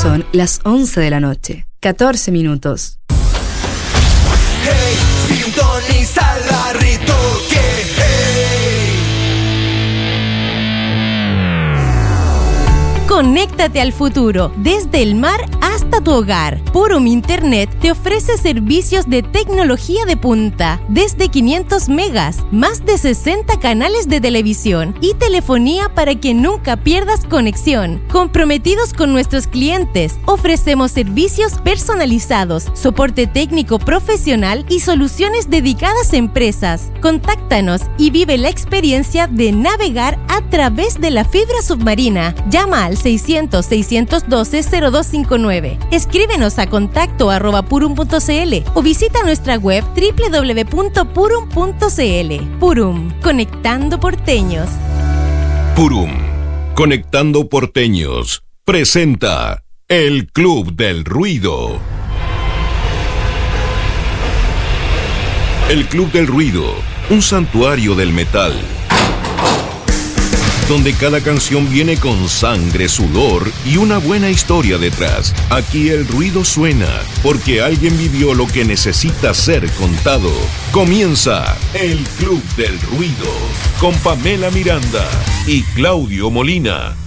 Son las 11 de la noche, 14 minutos. Hey, sintoniza la Ritoque. Conéctate al futuro, desde el mar hasta tu hogar. Purum Internet te ofrece servicios de tecnología de punta, desde 500 megas, más de 60 canales de televisión y telefonía para que nunca pierdas conexión. Comprometidos con nuestros clientes, ofrecemos servicios personalizados, soporte técnico profesional y soluciones dedicadas a empresas. Contáctanos y vive la experiencia de navegar a través de la fibra submarina. Llama al 600-612-0259. Escríbenos a contacto@purum.cl o visita nuestra web www.purum.cl. Purum, conectando porteños. Purum, conectando porteños, presenta El Club del Ruido. El Club del Ruido, un santuario del metal, donde cada canción viene con sangre, sudor y una buena historia detrás. Aquí el ruido suena, porque alguien vivió lo que necesita ser contado. Comienza El Club del Ruido, con Pamela Miranda y Claudio Molina.